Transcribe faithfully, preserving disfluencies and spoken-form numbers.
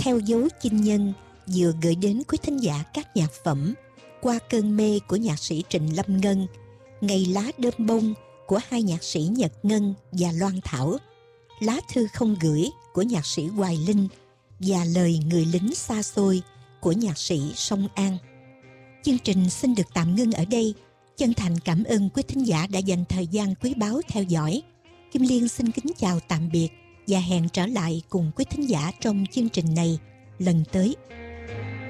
Theo dấu chinh nhân vừa gửi đến quý thính giả các nhạc phẩm Qua cơn mê của nhạc sĩ Trịnh Lâm Ngân, Ngày lá đơm bông của hai nhạc sĩ Nhật Ngân và Loan Thảo, Lá thư không gửi của nhạc sĩ Hoài Linh và Lời người lính xa xôi của nhạc sĩ Song An. Chương trình xin được tạm ngưng ở đây. Chân thành cảm ơn quý thính giả đã dành thời gian quý báu theo dõi. Kim Liên xin kính chào tạm biệt và hẹn trở lại cùng quý thính giả trong chương trình này lần tới.